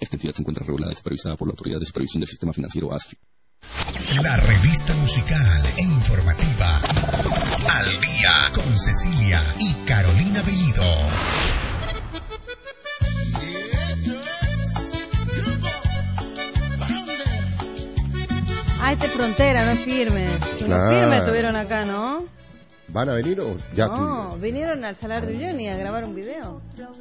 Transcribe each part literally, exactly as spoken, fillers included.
Esta entidad se encuentra regulada y supervisada por la Autoridad de Supervisión del Sistema Financiero, A S F I. La revista musical e informativa Al Día con Cecilia y Carolina Bellido. Ah, este es Frontera, no es Firme. Claro. Los Firme tuvieron acá, ¿no? ¿Van a venir o ya? No, vinieron al Salar de Uyuni a grabar un video.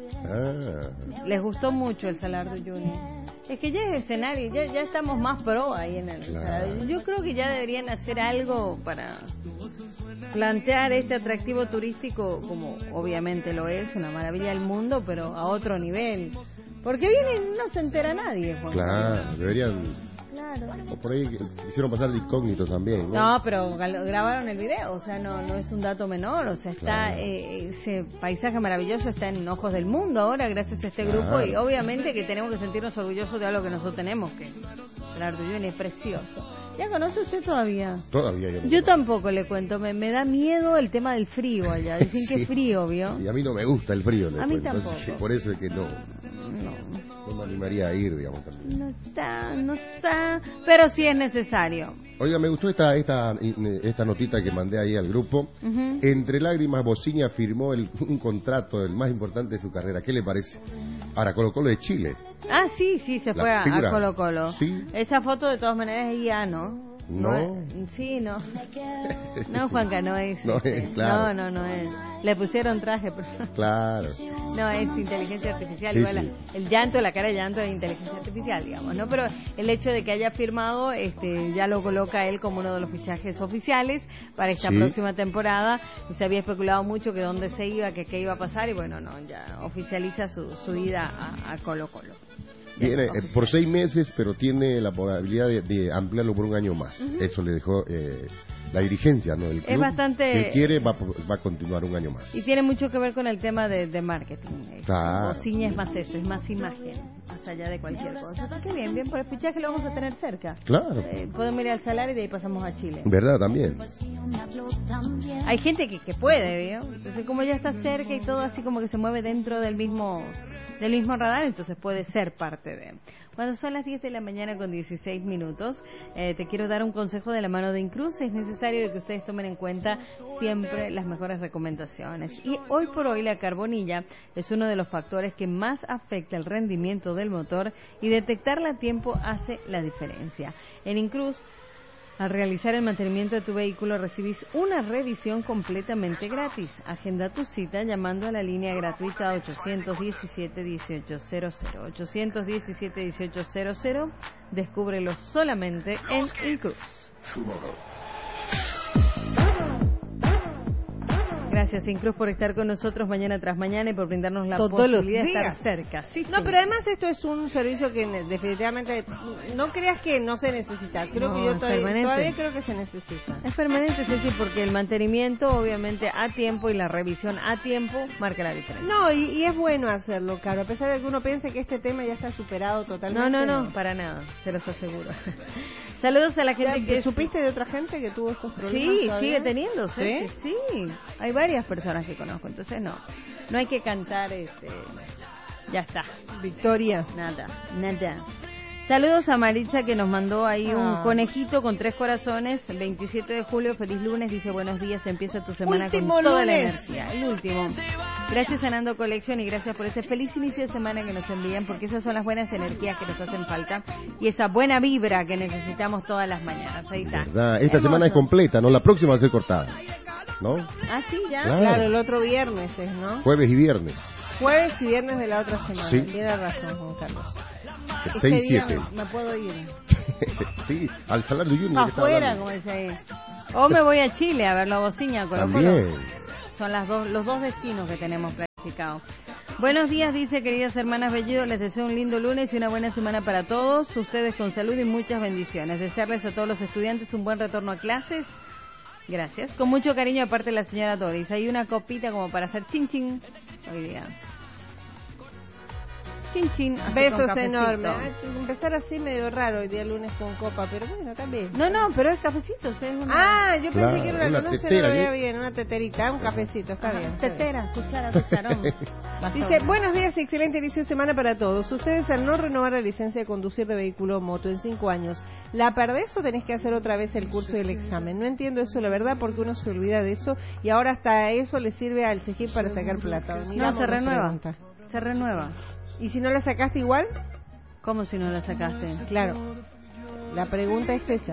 Ah. Les gustó mucho el Salar de Uyuni. Es que ya es escenario, ya, ya estamos más pro ahí en el Claro. Salar de Uyuni. Yo creo que ya deberían hacer algo para plantear este atractivo turístico, como obviamente lo es, una maravilla del mundo, pero a otro nivel. Porque vienen y no se entera nadie, Juan. Claro, deberían. Claro. O por ahí hicieron pasar de incógnito también, ¿no? No, pero gal- grabaron el video, o sea, no no es un dato menor, o sea, está Claro. eh, ese paisaje maravilloso está en ojos del mundo ahora gracias a este Claro. grupo y obviamente que tenemos que sentirnos orgullosos de algo que nosotros tenemos, que el Arte Uyuni es precioso. ¿Ya conoce usted todavía? Todavía yo no. Yo tampoco le cuento, me, me da miedo el tema del frío allá, dicen que Sí. es frío, ¿vio? Y a mí no me gusta el frío, le A mí cuento, así tampoco. que por eso es que no, No, no me animaría a ir, digamos, también. no está, no está, pero sí es necesario. Oiga, me gustó esta esta esta notita que mandé ahí al grupo. Ujú. Entre lágrimas, Bociña firmó el, un contrato, el más importante de su carrera. ¿Qué le parece? Ahora, Colo Colo de Chile. Ah, sí, sí, se La fue a, figura. a Colo Colo. Sí. Esa foto de todas maneras es ya, ¿no? No. es- Sí, no. No, Juanca, no es. No este, es, claro. No, no, no es. Le pusieron traje, pero Claro. no, es inteligencia artificial. Sí, Igual sí. la- el llanto, la cara de llanto es inteligencia artificial, digamos, ¿no? Pero el hecho de que haya firmado, este, ya lo coloca él como uno de los fichajes oficiales para esta Sí. próxima temporada. Y se había especulado mucho que dónde se iba, que qué iba a pasar, y bueno, no, ya oficializa su, su ida a, a Colo Colo. Ya Viene está eh, por seis meses, pero tiene la probabilidad de, de ampliarlo por un año más. Eso le dejó eh, la dirigencia, ¿no? El club, bastante- que él quiere, va, a po- va a continuar un año más. Y tiene mucho que ver con el tema de, de marketing. Eh, Claro. Bociña es más eso, es más imagen, más allá de cualquier cosa. Así que bien, bien por el fichaje lo vamos a tener cerca. Claro. Eh, podemos ir al Salar y de ahí pasamos a Chile. ¿Verdad? También. Hay gente que, que puede, ¿vio? Entonces como ya está cerca y todo así como que se mueve dentro del mismo del mismo radar, entonces puede ser parte de. Cuando son las diez de la mañana con dieciséis minutos, eh, te quiero dar un consejo de la mano de Incruz. Es necesario que ustedes tomen en cuenta siempre las mejores recomendaciones. Y hoy por hoy la carbonilla es uno de los factores que más afecta el rendimiento del motor y detectarla a tiempo hace la diferencia. En Incruz, al realizar el mantenimiento de tu vehículo recibís una revisión completamente gratis. Agenda tu cita llamando a la línea gratuita ocho uno siete, uno ocho cero cero. ocho uno siete, uno ocho cero cero. Descúbrelo solamente en Incruz. Gracias, Incruz, por estar con nosotros mañana tras mañana y por brindarnos la Todos los posibilidad de estar días. cerca. Sí, No, sí. pero además esto es un servicio que ne- definitivamente no creas que no se necesita. Creo No, que yo es todavía, permanente. todavía creo que se necesita. Es permanente, Ceci, porque el mantenimiento, obviamente, a tiempo y la revisión a tiempo marca la diferencia. No, y, y es bueno hacerlo, Caro, a pesar de que uno piense que este tema ya está superado totalmente. No, no, no, para nada, se los aseguro. Saludos a la gente que... ¿Supiste de otra gente que tuvo estos problemas? Sí, todavía? sigue teniendo, ¿Sí? sí, sí. Hay varias personas que conozco, entonces no, no hay que cantar, este, ya está. Victoria. Nada, nada. Saludos a Maritza que nos mandó ahí un Ah. conejito con tres corazones. El veintisiete de julio, feliz lunes. Dice buenos días, empieza tu semana Último con toda la lunes. energía. El último. Gracias a Nando Collection y gracias por ese feliz inicio de semana que nos envían, porque esas son las buenas energías que nos hacen falta y esa buena vibra que necesitamos todas las mañanas. Ahí está. ¿Verdad? Esta Hermoso. semana es completa, ¿no? La próxima va a ser cortada, ¿no? Ah, sí, ya. Claro. Claro, el otro viernes es, ¿no? Jueves y viernes. Jueves y viernes de la otra semana. Sí. Tiene razón, Juan Carlos. Ese seis día siete. Me puedo ir. Sí, al Salar de Uyuni. que estaba Afuera, hablando. como dice ahí. O me voy a Chile a verlo a Bociña, Colo Colo. También. Son las dos, los dos destinos que tenemos planificados. Buenos días, dice queridas hermanas Bellido, les deseo un lindo lunes y una buena semana para todos, ustedes con salud y muchas bendiciones. Desearles a todos los estudiantes un buen retorno a clases. Gracias. Con mucho cariño aparte de la señora Doris. Hay una copita como para hacer chin chin hoy día. Chin chin. así con Besos cafecito. enormes. Ah, empezar así medio raro el día lunes con copa, pero bueno, también. No, no, pero es cafecito. ¿Sí? Es una... Ah, yo Claro, pensé que era una una, no se tetera, lo veía ¿eh? bien, una teterita, un cafecito, está Ajá, bien. está bien. tetera, cuchara, cucharón. Dice, buenos días y excelente inicio de semana para todos. Ustedes al no renovar la licencia de conducir de vehículo o moto en cinco años, ¿la perdés o tenés que hacer otra vez el curso y el examen? No entiendo eso, la verdad, porque uno se olvida de eso y ahora hasta eso le sirve al C G I para sacar plata. No, Miramos, se nos renueva. pregunta. Se renueva. ¿Y si no la sacaste igual? ¿Cómo si no la sacaste? Claro. La pregunta es esa.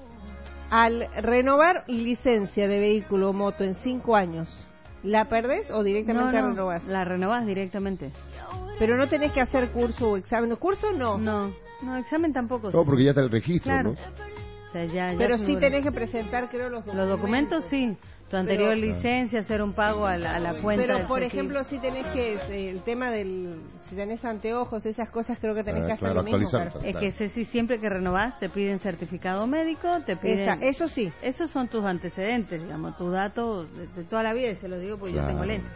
Al renovar licencia de vehículo o moto en cinco años, ¿la perdés o directamente No, la no, renovás? la renovás directamente. Pero no tenés que hacer curso o examen. ¿Curso no? No, no, examen tampoco. No, porque ya está el registro, Claro. ¿no? O sea, ya, ya Pero es sí un- tenés que presentar, creo, los documentos. Los documentos sí. Tu anterior Pero- licencia, hacer un pago a la, a la cuenta. Pero, del por C G I. ejemplo, si tenés que, eh, el tema del, si tenés anteojos, esas cosas, creo que tenés Ah, que hacer claro, lo mismo. actualizar. Caro. Es que Ceci, siempre que renovás te piden certificado médico, te piden... Esa, eso sí. Esos son tus antecedentes, digamos, tus datos de, de toda la vida, y se los digo porque Claro. yo tengo lente.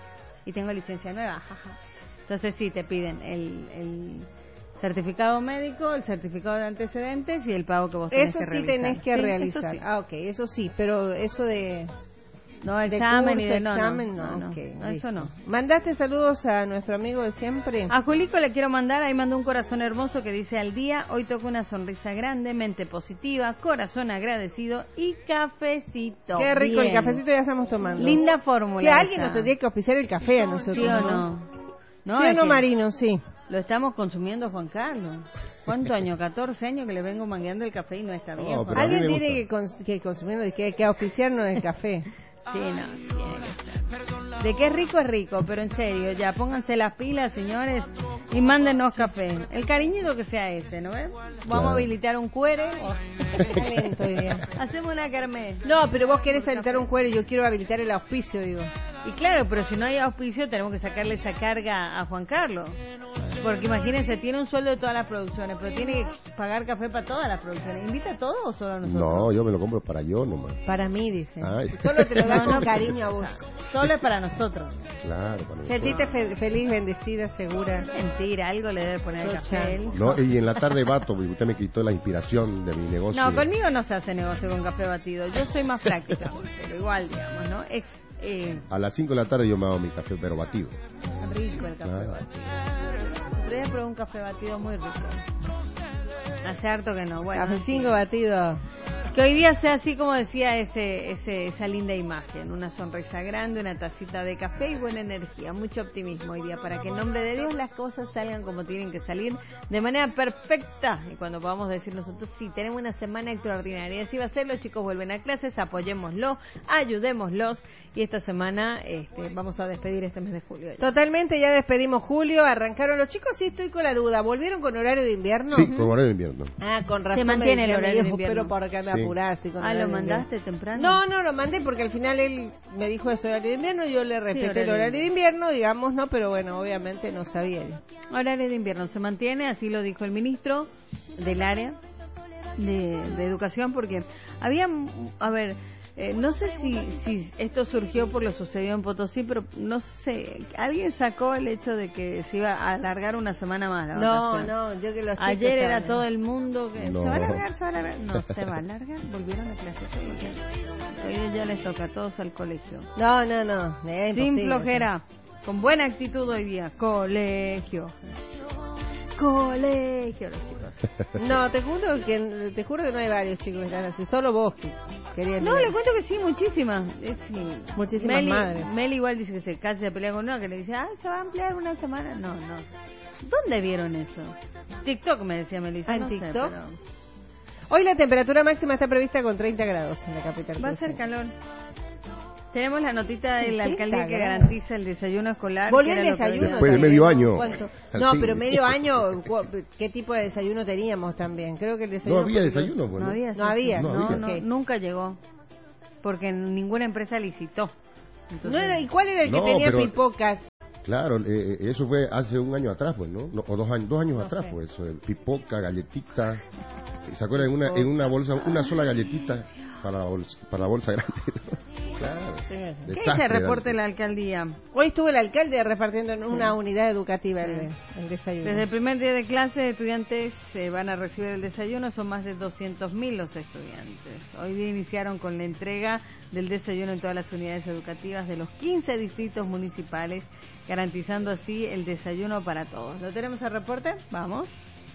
Y tengo licencia nueva, jaja. Entonces sí, te piden el, el certificado médico, el certificado de antecedentes y el pago que vos tenés Eso que sí realizar. tenés que Sí, realizar. eso sí. Ah, ok, eso sí, pero eso de... No, de examen curso, y de... No, examen, no, no, no, no, ok, no, listo. eso no. ¿Mandaste saludos a nuestro amigo de siempre? A Julico le quiero mandar, ahí mandó un corazón hermoso que dice al día, hoy toco una sonrisa grande, mente positiva, corazón agradecido y cafecito. Qué rico, Bien. el cafecito ya estamos tomando. Linda fórmula. Si alguien esa. nos tendría que auspiciar el café a nosotros. ¿Sí o no? No, ¿Sí o es no, que Marino? Sí. Lo estamos consumiendo, Juan Carlos. ¿Cuántos años? catorce años que le vengo mangueando el café y no está bien. No, Juan pero a mí Alguien me tiene gusta. que, cons- que consumir, que, que auspiciarnos el café. Sí, no, tiene que ser. De qué rico es rico, pero en serio, ya pónganse las pilas, señores, y mándenos café. El cariñito que sea ese, ¿no ves? Vamos Claro. a habilitar un cuere. Está lento hoy día. Hacemos una kermés. No, pero vos querés habilitar un cuero y yo quiero habilitar el auspicio, digo. Y claro, pero si no hay auspicio, tenemos que sacarle esa carga a Juan Carlos. Porque imagínense, tiene un sueldo de todas las producciones, pero tiene que pagar café para todas las producciones. ¿Invita a todos o solo a nosotros? No, yo me lo compro para yo nomás. Para mí, dice. Ay. Solo te lo da No, con no, cariño a vos. Solo es para nosotros. Claro, para Sentite fe- feliz, bendecida, segura. Mentira, algo le debe poner el café. él. No, y en la tarde bato, porque usted me quitó la inspiración de mi negocio. No, conmigo no se hace negocio con café batido. Yo soy más práctica, pero igual, digamos, ¿no? Es eh, A las cinco de la tarde yo me hago mi café, pero batido. rico el café Claro. batido. Otro día probé un café batido muy rico. Hace harto que no. Bueno, Cafecito batido. que hoy día sea así como decía ese, ese, esa linda imagen, una sonrisa grande, una tacita de café y buena energía, mucho optimismo hoy día para que en nombre de Dios las cosas salgan como tienen que salir de manera perfecta y cuando podamos decir nosotros sí, tenemos una semana extraordinaria, así va a ser, los chicos vuelven a clases, apoyémoslo, ayudémoslos y esta semana este, vamos a despedir este mes de julio. Totalmente, ya despedimos julio, arrancaron los chicos, sí estoy con la duda, ¿volvieron con horario de invierno? Sí, con horario de invierno. Ah, con razón. Se mantiene me el decía, horario me de dijo, invierno. Pero porque me Sí. apuraste con Ah, horario ¿lo de invierno. mandaste temprano? No, no, lo mandé porque al final él me dijo eso horario de invierno, yo le respeté horario el de horario de invierno, digamos, no, pero bueno, obviamente no sabía él. Horario de invierno se mantiene, así lo dijo el ministro del área de, de educación, porque había, a ver, eh, no sé si, si esto surgió por lo sucedido en Potosí, pero no sé, alguien sacó el hecho de que se iba a alargar una semana más la No, vacación. no, yo que lo sé. Ayer era todo el mundo que No. se va a alargar, se va a alargar. No, se va a alargar, volvieron a clase todos. Hoy ya les toca a todos al colegio. No, no, no, es Sin imposible. flojera, con buena actitud hoy día. Colegio. Colegio, los chicos. No, te juro que te juro que no hay varios chicos que están así, solo vos que querías. No, ir. le cuento que sí, muchísimas. Es, sí. Muchísimas Meli, madres. Meli igual dice que se casi se pelea con una que le dice, ah, se va a ampliar una semana. No, no. ¿Dónde vieron eso? TikTok me decía Melissa. ¿Ah, en no sé, TikTok? pero Hoy la temperatura máxima está prevista con treinta grados en la capital. va a ser cruceña. calor. Tenemos la notita de la treinta alcaldía que grados. garantiza el desayuno escolar. Volvió que el era lo que desayuno. había- Después de también, medio ¿no? año. ¿Cuánto? Al No, fin. pero medio año, cu- ¿qué tipo de desayuno teníamos también? Creo que el desayuno... No había desayuno, pues, No ¿no? había. No sí, había, sí. no No, había. no, Ok. nunca llegó. Porque ninguna empresa licitó. Entonces, No era- ¿Y cuál era el que No, tenía pero- pipocas? Claro, eh, eh, eso fue hace un año atrás, pues, ¿no? No, o dos años, dos años No atrás sé. fue eso. eh, Pipoca, galletita. ¿Se acuerdan? En una, en una bolsa, una sola galletita para la bolsa, para la bolsa grande. ¿no? Claro. ¿Qué Desastre, dice el reporte de Nancy. la alcaldía? Hoy estuvo el alcalde repartiendo en una unidad educativa el, el desayuno. Desde el primer día de clase, estudiantes eh, van a recibir el desayuno, son más de doscientos mil los estudiantes. Hoy día iniciaron con la entrega del desayuno en todas las unidades educativas de los quince distritos municipales, garantizando así el desayuno para todos. ¿Lo tenemos al reporte? Vamos.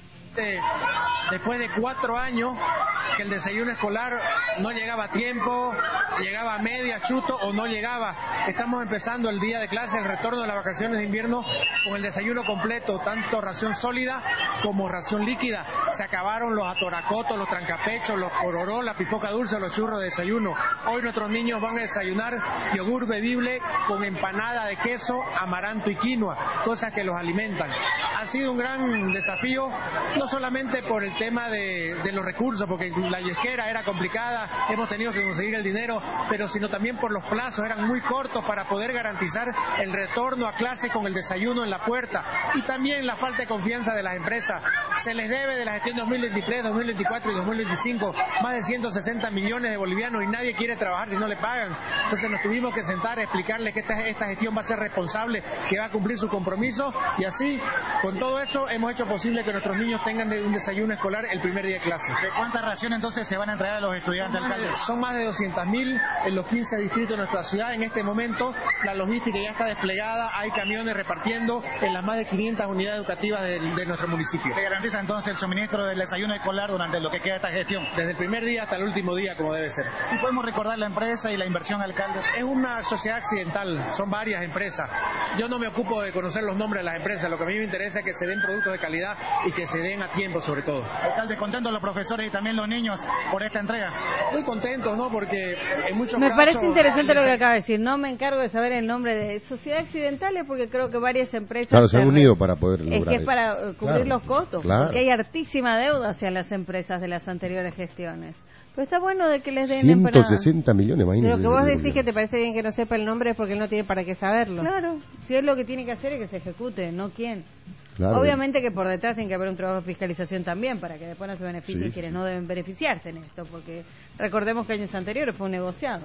Después de cuatro años que el desayuno escolar no llegaba a tiempo, llegaba a media, chuto o no llegaba. Estamos empezando el día de clase, el retorno de las vacaciones de invierno con el desayuno completo, tanto ración sólida como ración líquida. Se acabaron los atoracotos, los trancapechos, los pororó, la pipoca dulce, los churros de desayuno. Hoy nuestros niños van a desayunar yogur bebible con empanada de queso, amaranto y quinoa, cosas que los alimentan. Ha sido un gran desafío, no solamente por el tema de, de los recursos, porque la yesquera era complicada, hemos tenido que conseguir el dinero, pero sino también por los plazos, eran muy cortos para poder garantizar el retorno a clase con el desayuno en la puerta, y también la falta de confianza de las empresas. Se les debe de la gestión dos mil veintitrés, dos mil veinticuatro y dos mil veinticinco más de ciento sesenta millones de bolivianos y nadie quiere trabajar si no le pagan. Entonces nos tuvimos que sentar a explicarles que esta, esta gestión va a ser responsable, que va a cumplir su compromiso, y así, con todo eso, hemos hecho posible que nuestros niños tengan de un desayuno escolar el primer día de clase. ¿De cuántas raciones entonces se van a entregar a los estudiantes, Son más de, alcalde? son más de doscientas mil en los quince distritos de nuestra ciudad. En este momento la logística ya está desplegada, hay camiones repartiendo en las más de quinientas unidades educativas de, de nuestro municipio. ¿Se garantiza entonces el suministro del desayuno escolar durante lo que queda de esta gestión? Desde el primer día hasta el último día, como debe ser. ¿Y podemos recordar la empresa y la inversión, alcalde? Es una sociedad accidental, son varias empresas. Yo no me ocupo de conocer los nombres de las empresas, lo que a mí me interesa es que se den productos de calidad y que se den a tiempo sobre todo. Alcalde, contentos los profesores y también los niños por esta entrega. Muy contentos, ¿no? Porque en muchos Me casos... parece interesante lo que acaba de decir. No me encargo de saber el nombre de Sociedad Accidentales porque creo que varias empresas... Claro, se han unido para poder lograr Es que es eso. para uh, cubrir Claro, los costos, claro. porque hay hartísima deuda hacia las empresas de las anteriores gestiones. Pero está bueno de que les den ciento empanadas. sesenta millones, De imagínate. lo que vos decís que te parece bien que no sepa el nombre es porque él no tiene para qué saberlo. Claro, si es lo que tiene que hacer es que se ejecute, no quién. Claro. Obviamente que por detrás tiene que haber un trabajo de fiscalización también para que después no se beneficien Sí, quienes sí. no deben beneficiarse en esto, porque recordemos que años anteriores fue un negociado.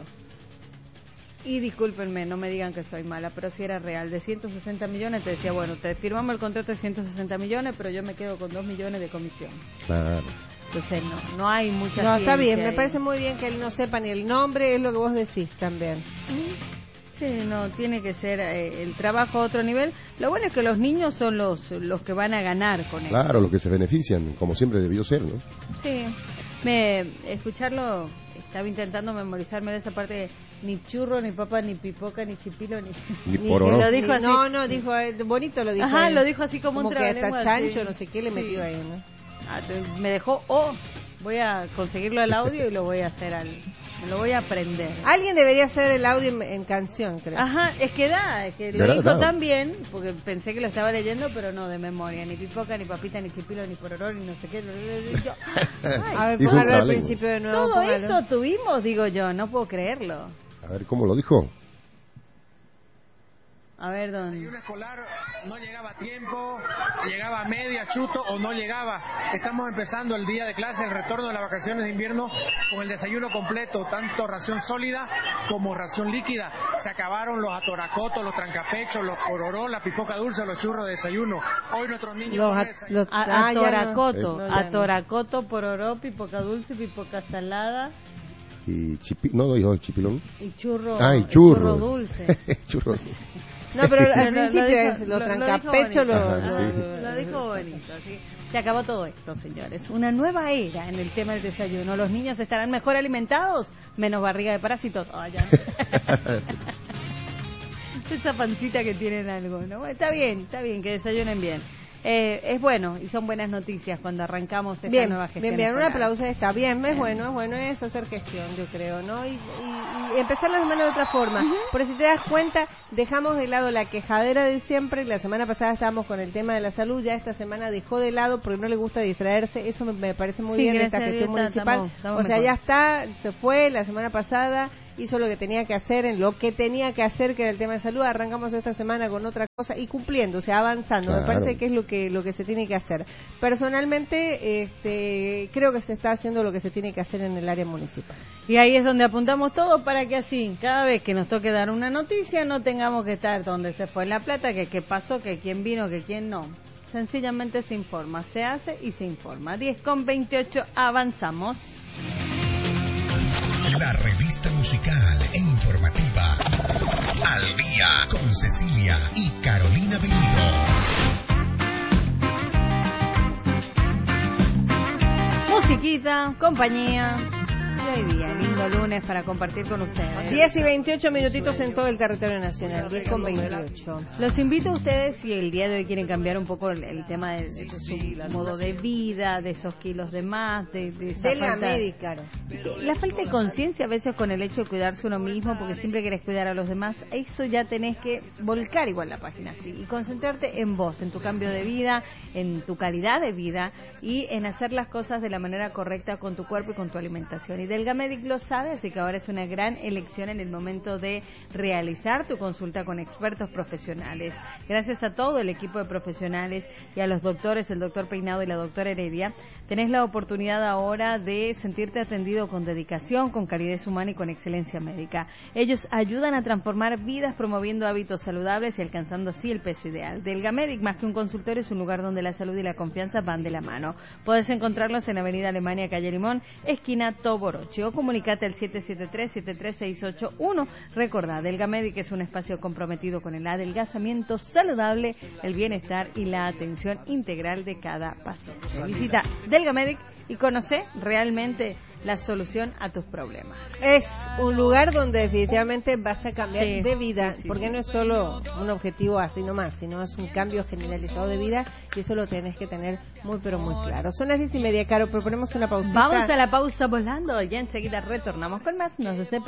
Y discúlpenme, no me digan que soy mala, pero si era real, de ciento sesenta millones te decía, bueno, te firmamos el contrato de ciento sesenta millones, pero yo me quedo con dos millones de comisión. Claro. Entonces no, no hay mucha No, está ciencia bien, me ahí. parece muy bien que él no sepa ni el nombre, es lo que vos decís también. Sí, no, tiene que ser eh, el trabajo a otro nivel. Lo bueno es que los niños son los los que van a ganar con esto. Claro, los que se benefician, como siempre debió ser, ¿no? Sí, me, escucharlo, estaba intentando memorizarme de esa parte de ni churro, ni papa, ni pipoca, ni chipilo, ni... Ni Ni- pororó. Lo dijo ni- así. No, no, dijo, eh, bonito lo dijo. Ajá, él. lo dijo así como un que hasta trabalengua, chancho, sí. no sé qué le Sí. metió ahí, ¿no? Ah, te- me dejó, oh, voy a conseguirlo al audio y lo voy a hacer al... Me lo voy a aprender. Alguien debería hacer el audio en, en canción, creo. Ajá, es que da, es que lo ¿Verdad? dijo Da. tan bien, porque pensé que lo estaba leyendo, pero no de memoria. Ni pipoca, ni papita, ni chipilo, ni pororó, ni no sé qué. Yo, ay, A ver, Hizo un póngalo al trabalengua. principio de nuevo. todo póngalo. eso tuvimos, digo yo, no puedo creerlo. A ver, ¿cómo lo dijo? A ver, El don... desayuno escolar no llegaba a tiempo, llegaba a media, chuto o no llegaba. Estamos empezando el día de clase, el retorno de las vacaciones de invierno con el desayuno completo, tanto ración sólida como ración líquida. Se acabaron los atoracotos, los trancapechos, los pororó, la pipoca dulce, los churros de desayuno. Hoy nuestros niños Los van a at- desayunar. los- A, ah, ya no. atoracoto, No, ya no. atoracoto, pororó, pipoca dulce, pipoca salada Y chipi... No, dijo chipilón. y churro, Ah, y y churro. dulce. Churro. No, pero al Lo- lo principio dijo- es lo lo- lo trancapecho, dijo lo... Ajá, bonito. sí. Ah, lo dijo bonito, sí. Se acabó todo esto, señores. Una nueva era en el tema del desayuno. Los niños estarán mejor alimentados, menos barriga de parásitos. Oh, ya. Esa pancita que tienen algo, ¿no? Bueno, está bien, está bien, que desayunen bien. Eh, es bueno y son buenas noticias cuando arrancamos esta Bien, nueva gestión. bien, bien, un escolar. aplauso está bien, es bueno, es bueno, es hacer gestión, yo creo, ¿no? Y, y- y empezar la semana de otra forma. Pero si te das cuenta, dejamos de lado la quejadera de siempre. La semana pasada estábamos con el tema de la salud, ya esta semana dejó de lado porque no le gusta distraerse. Eso me, me parece muy Sí, bien de esta gracias a gestión Dios, está- municipal. estamos- estamos o sea, mejor. ya está, se fue la semana pasada. hizo lo que tenía que hacer en lo que tenía que hacer, que era el tema de salud. Arrancamos esta semana con otra cosa y cumpliendo, o sea, avanzando. Claro. Me parece que es lo que lo que se tiene que hacer. Personalmente, este, creo que se está haciendo lo que se tiene que hacer en el área municipal. Y ahí es donde apuntamos todo para que así, cada vez que nos toque dar una noticia, no tengamos que estar donde se fue la plata, que qué pasó, que quién vino, que quién no. Sencillamente se informa, se hace y se informa. diez con veintiocho, avanzamos. La revista musical e informativa Al Día con Cecilia y Carolina Bellido. Musiquita, compañía. Y hoy día, lindo lunes para compartir con ustedes. diez y veintiocho minutitos en todo el territorio nacional, diez con veintiocho. Los invito a ustedes, si el día de hoy quieren cambiar un poco el, el tema de, de su modo de vida, de esos kilos de más, de, de esa De la falta, médica. la falta de conciencia a veces con el hecho de cuidarse uno mismo, porque siempre querés cuidar a los demás, eso ya tenés que volcar igual la página así y concentrarte en vos, en tu cambio de vida, en tu calidad de vida y en hacer las cosas de la manera correcta con tu cuerpo y con tu alimentación. Y del Gamedic lo sabe, así que ahora es una gran elección en el momento de realizar tu consulta con expertos profesionales. Gracias a todo el equipo de profesionales y a los doctores, el doctor Peinado y la doctora Heredia, tenés la oportunidad ahora de sentirte atendido con dedicación, con calidez humana y con excelencia médica. Ellos ayudan a transformar vidas promoviendo hábitos saludables y alcanzando así el peso ideal. Del Gamedic, más que un consultorio, es un lugar donde la salud y la confianza van de la mano. Podés encontrarlos en Avenida Alemania, calle Limón, esquina Toboroche, o comunicate al siete siete tres, siete tres seis ocho uno. Recordá, Del Gamedic es un espacio comprometido con el adelgazamiento saludable, el bienestar y la atención integral de cada paciente. Visita Del Gamedic y conoce realmente la solución a tus problemas. Es un lugar donde definitivamente vas a cambiar Sí, de vida, sí, sí, porque sí. no es solo un objetivo así nomás, sino es un cambio generalizado de vida y eso lo tenés que tener muy pero muy claro. Son las diez y media, Caro, proponemos una pausita. Vamos a la pausa volando y ya enseguida retornamos con más. No se